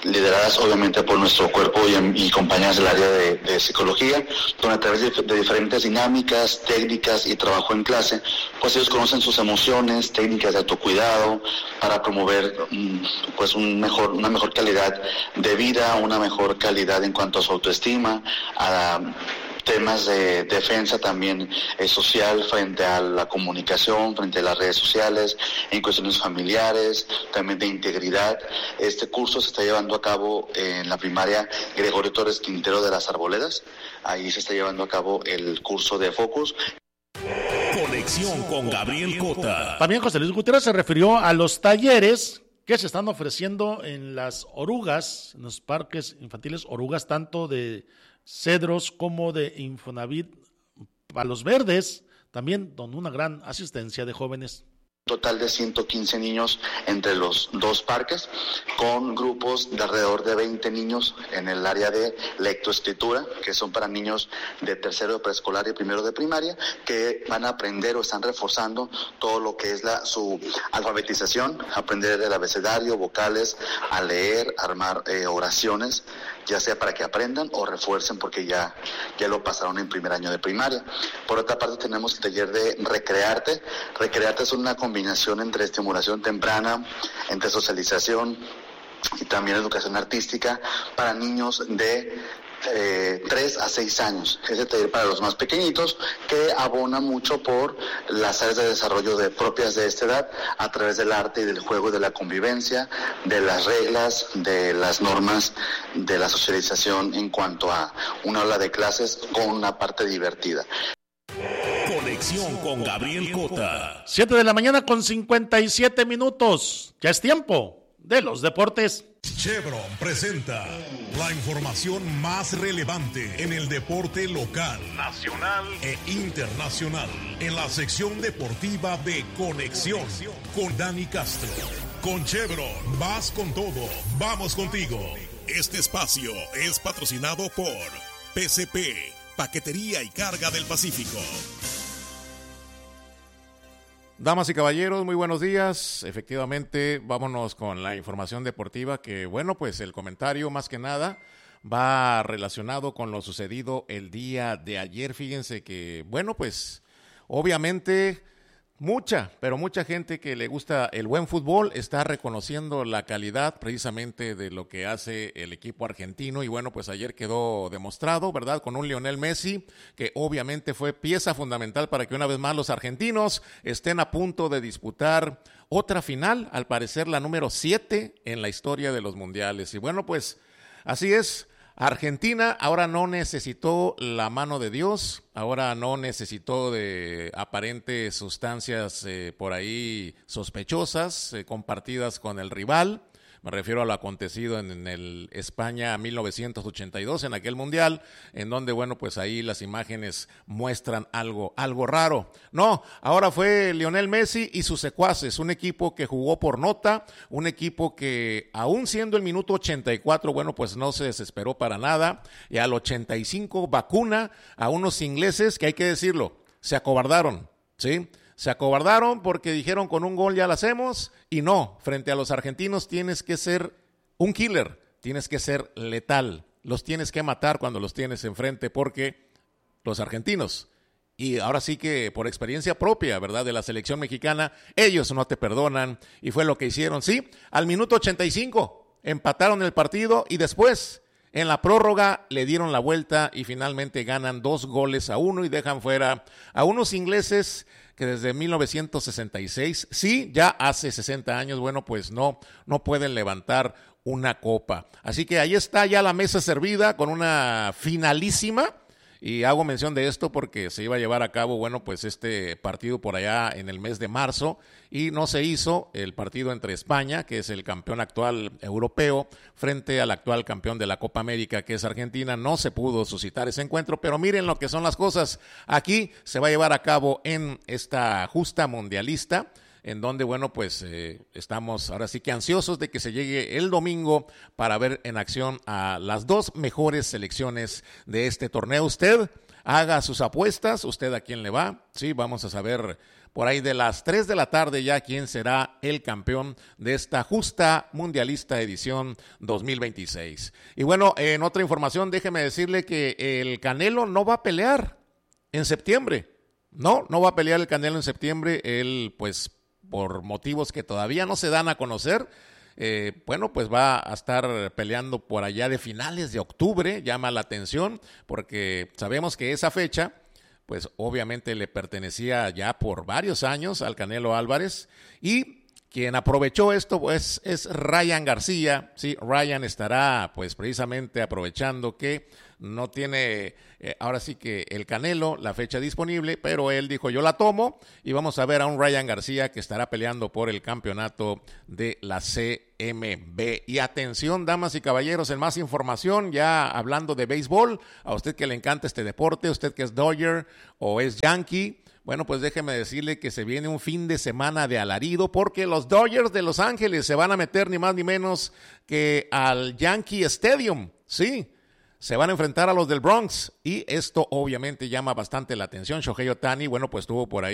lideradas obviamente por nuestro cuerpo y compañeras del área de psicología, donde a través de diferentes dinámicas, técnicas y trabajo en clase, pues ellos conocen sus emociones, técnicas de autocuidado para promover pues una mejor calidad de vida, una mejor calidad en cuanto a su autoestima, a temas de defensa también social frente a la comunicación, frente a las redes sociales, en cuestiones familiares, también de integridad. Este curso se está llevando a cabo en la primaria Gregorio Torres Quintero de las Arboledas. Ahí se está llevando a cabo el curso de Focus. Conexión con Gabriel Cota. También José Luis Gutiérrez se refirió a los talleres que se están ofreciendo en las orugas, en los parques infantiles orugas, tanto de Cedros como de Infonavit Palos Verdes, también con una gran asistencia de jóvenes. Total de 115 niños entre los dos parques, con grupos de alrededor de 20 niños en el área de lectoescritura, que son para niños de tercero de preescolar y primero de primaria, que van a aprender o están reforzando todo lo que es su alfabetización, aprender el abecedario, vocales, a leer, armar oraciones, ya sea para que aprendan o refuercen porque ya lo pasaron en primer año de primaria. Por otra parte tenemos el taller de Recrearte. Recrearte es una combinación entre estimulación temprana, entre socialización y también educación artística para niños de 3 a 6 años. Ese taller para los más pequeñitos, que abona mucho por las áreas de desarrollo propias de esta edad, a través del arte y del juego, de la convivencia, de las reglas, de las normas, de la socialización en cuanto a una aula de clases con una parte divertida. Conexión con Gabriel Cota. 7 de la mañana con 57 minutos. Ya es tiempo de los deportes. Chevron presenta la información más relevante en el deporte local, nacional e internacional, en la sección deportiva de Conexión con Dani Castro. Con Chevron, vas con todo, vamos contigo. Este espacio es patrocinado por PCP, Paquetería y Carga del Pacífico. Damas y caballeros, muy buenos días. Efectivamente, vámonos con la información deportiva, que bueno, pues el comentario más que nada va relacionado con lo sucedido el día de ayer. Fíjense que, bueno, pues obviamente mucha gente que le gusta el buen fútbol está reconociendo la calidad precisamente de lo que hace el equipo argentino, y bueno, pues ayer quedó demostrado, ¿verdad? Con un Lionel Messi que obviamente fue pieza fundamental para que una vez más los argentinos estén a punto de disputar otra final, al parecer la número 7 en la historia de los mundiales. Y bueno, pues así es. Argentina ahora no necesitó la mano de Dios, ahora no necesitó de aparentes sustancias por ahí sospechosas compartidas con el rival. Me refiero a lo acontecido en el España 1982, en aquel mundial, en donde, bueno, pues ahí las imágenes muestran algo raro. No, ahora fue Lionel Messi y sus secuaces, un equipo que jugó por nota, un equipo que, aún siendo el minuto 84, bueno, pues no se desesperó para nada, y al 85 vacuna a unos ingleses que, hay que decirlo, se acobardaron, ¿sí? Se acobardaron porque dijeron con un gol ya lo hacemos, y no, frente a los argentinos tienes que ser un killer, tienes que ser letal, los tienes que matar cuando los tienes enfrente, porque los argentinos, y ahora sí que por experiencia propia, ¿verdad?, de la selección mexicana, ellos no te perdonan, y fue lo que hicieron, sí, al minuto 85 empataron el partido, y después en la prórroga le dieron la vuelta y finalmente ganan 2-1 y dejan fuera a unos ingleses que desde 1966, sí, ya hace 60 años, bueno, pues no pueden levantar una copa. Así que ahí está ya la mesa servida con una finalísima. Y hago mención de esto porque se iba a llevar a cabo, bueno, pues este partido por allá en el mes de marzo, y no se hizo el partido entre España, que es el campeón actual europeo, frente al actual campeón de la Copa América, que es Argentina. No se pudo suscitar ese encuentro, pero miren lo que son las cosas. Aquí se va a llevar a cabo en esta justa mundialista, en donde, bueno, pues estamos ahora sí que ansiosos de que se llegue el domingo para ver en acción a las dos mejores selecciones de este torneo. Usted haga sus apuestas. ¿Usted a quién le va? Sí, vamos a saber por ahí de las 3 de la tarde ya quién será el campeón de esta justa mundialista edición 2026. Y bueno, en otra información, déjeme decirle que el Canelo no va a pelear en septiembre. No va a pelear el Canelo en septiembre. Él, pues, por motivos que todavía no se dan a conocer, pues va a estar peleando por allá de finales de octubre. Llama la atención porque sabemos que esa fecha, pues obviamente le pertenecía ya por varios años al Canelo Álvarez, y quien aprovechó esto pues es Ryan García. Sí, Ryan estará pues precisamente aprovechando que no tiene ahora sí que el Canelo la fecha disponible, pero él dijo yo la tomo, y vamos a ver a un Ryan García que estará peleando por el campeonato de la CMB. Y atención, damas y caballeros, en más información, ya hablando de béisbol, a usted que le encanta este deporte, usted que es Dodger o es Yankee, bueno, pues déjeme decirle que se viene un fin de semana de alarido, porque los Dodgers de Los Ángeles se van a meter ni más ni menos que al Yankee Stadium. Sí, se van a enfrentar a los del Bronx, y esto obviamente llama bastante la atención. Shohei Ohtani, bueno, pues tuvo por ahí